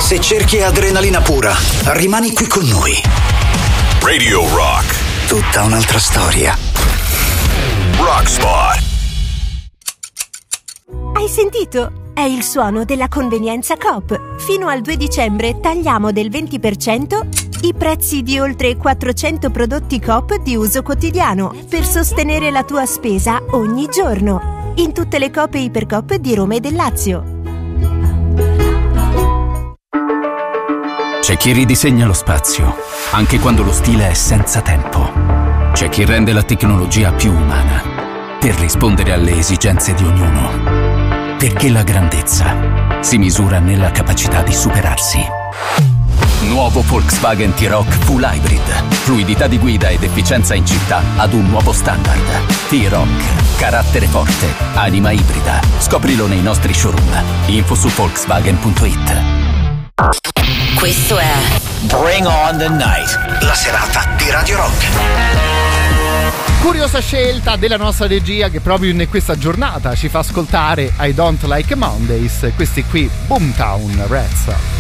Se cerchi adrenalina pura, rimani qui con noi. Radio Rock. Tutta un'altra storia. Rock Spot. Hai sentito? È il suono della convenienza Coop. Fino al 2 dicembre tagliamo del 20% i prezzi di oltre 400 prodotti Coop di uso quotidiano per sostenere la tua spesa ogni giorno. In tutte le Coop e Ipercoop di Roma e del Lazio. C'è chi ridisegna lo spazio, anche quando lo stile è senza tempo. C'è chi rende la tecnologia più umana, per rispondere alle esigenze di ognuno. Perché la grandezza si misura nella capacità di superarsi. Nuovo Volkswagen T-Roc Full Hybrid. Fluidità di guida ed efficienza in città ad un nuovo standard. T-Roc. Carattere forte. Anima ibrida. Scoprilo nei nostri showroom. Info su Volkswagen.it. Questo è Bring on the Night. La serata di Radio Rock. Curiosa scelta della nostra regia che proprio in questa giornata ci fa ascoltare I Don't Like Mondays. Questi qui, Boomtown Rats.